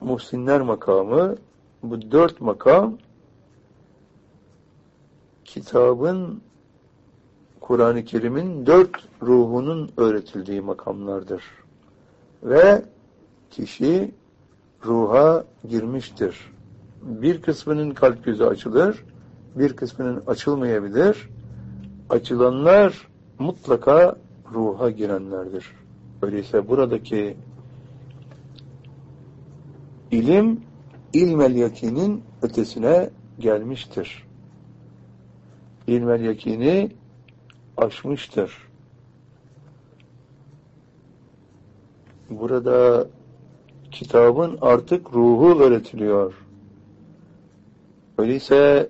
muhsinler makamı, bu 4 makam kitabın, Kur'an-ı Kerim'in 4 ruhunun öğretildiği makamlardır. Ve kişi ruha girmiştir. Bir kısmının kalp gözü açılır, bir kısmının açılmayabilir. Açılanlar mutlaka ruha girenlerdir. Öyleyse buradaki ilim, ilmel yakinin ötesine gelmiştir. İlmel yakini aşmıştır. Burada kitabın artık ruhu öğretiliyor. Öyleyse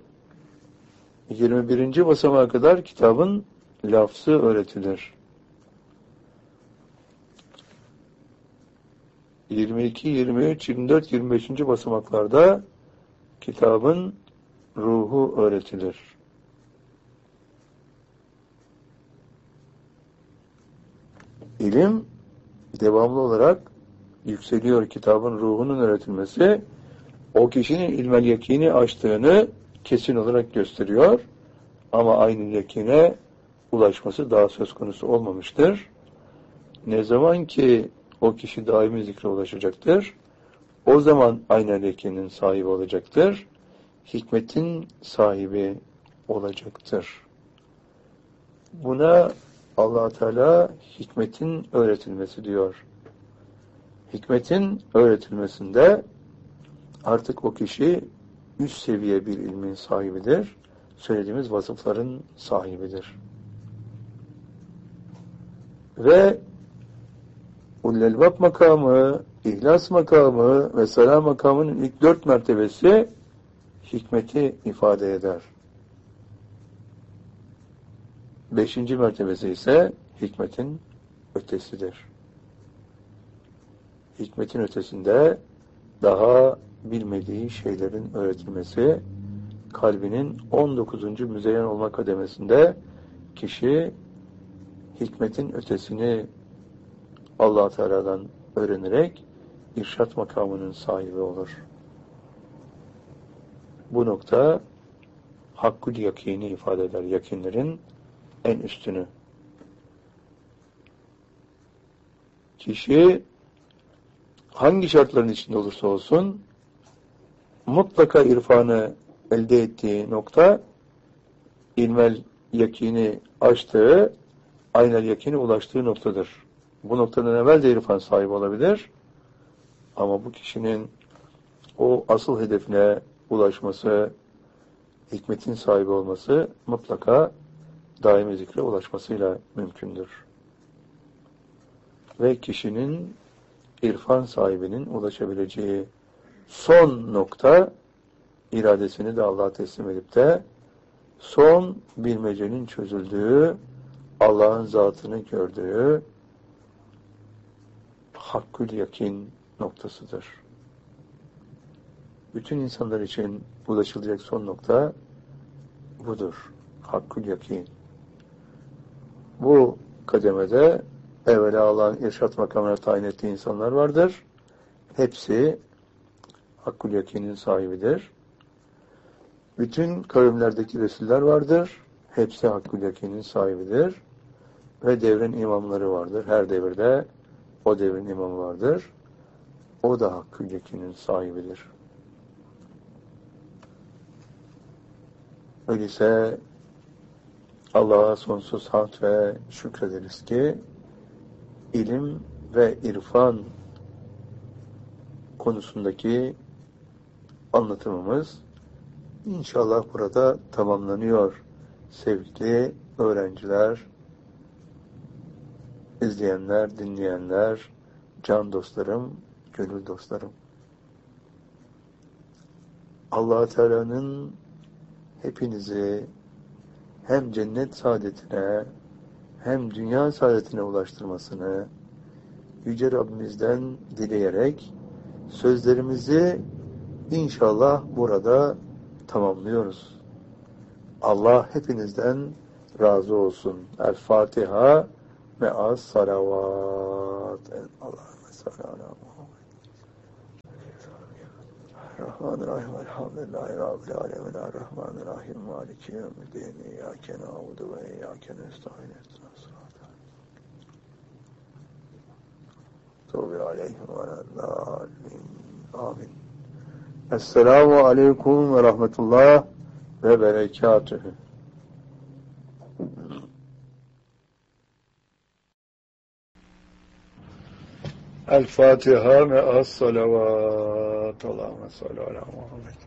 21. basamağa kadar kitabın lafzı öğretilir. 22, 23, 24, 25. basamaklarda kitabın ruhu öğretilir. İlim devamlı olarak yükseliyor. Kitabın ruhunun öğretilmesi o kişinin ilmel yakini aştığını kesin olarak gösteriyor. Ama aynı yakine ulaşması daha söz konusu olmamıştır. Ne zaman ki o kişi daimi zikre ulaşacaktır, o zaman aynı yakinin sahibi olacaktır. Hikmetin sahibi olacaktır. Buna Allah Teala hikmetin öğretilmesi diyor. Hikmetin öğretilmesinde artık o kişi üst seviye bir ilmin sahibidir. Söylediğimiz vasıfların sahibidir. Ve Ullelbab makamı, İhlas makamı ve Selam makamının ilk 4 mertebesi hikmeti ifade eder. 5. mertebesi ise hikmetin ötesidir. Hikmetin ötesinde daha bilmediği şeylerin öğretilmesi, kalbinin 19. müzeyyen olma kademesinde kişi hikmetin ötesini Allah Teala'dan öğrenerek irşat makamının sahibi olur. Bu nokta hakkul yakini ifade eder. Yakinlerin en üstünü. Kişi hangi şartların içinde olursa olsun mutlaka irfanı elde ettiği nokta ilmel yakini aştığı, aynel yakini ulaştığı noktadır. Bu noktadan evvel de irfan sahibi olabilir. Ama bu kişinin o asıl hedefine ulaşması, hikmetin sahibi olması mutlaka daimi zikre ulaşmasıyla mümkündür. Ve kişinin irfan sahibinin ulaşabileceği son nokta, iradesini de Allah'a teslim edip de son bilmecenin çözüldüğü, Allah'ın zatını gördüğü hakkul yakin noktasıdır. Bütün insanlar için ulaşılacak son nokta budur. Hakkul yakin. Bu kademede evvela Allah'ın irşat makamına tayin ettiği insanlar vardır. Hepsi hakkul yakinin sahibidir. Bütün kavimlerdeki Resuller vardır. Hepsi hakkul yakinin sahibidir. Ve devrin imamları vardır. Her devirde o devrin imamı vardır. O da hakkul yakinin sahibidir. Öyleyse Allah'a sonsuz hamd ve şükrederiz ki ilim ve irfan konusundaki anlatımımız İnşallah burada tamamlanıyor. Sevgili öğrenciler, izleyenler, dinleyenler, can dostlarım, gönül dostlarım. Allah Teala'nın hepinizi hem cennet saadetine hem dünya saadetine ulaştırmasını Yüce Rabbimizden dileyerek sözlerimizi inşallah burada tamamlıyoruz. Allah hepinizden razı olsun. El-Fatiha me'as salavat. Allahümme salli ala Muhammed. Bismillahirrahmanirrahim. Elhamdülillahi Rabbil alemin. Errahmanirrahim. Maliki yevmiddin. İyyâke na'budu ve iyyâke nestaîn. İhdinas sıratal mustaqim aleyhim ve lâddâllîn. Amin. Esselamu aleyküm ve rahmetullah ve berekatühü. El Fatiha me'as salavat. Allahümme salli ala Muhammed.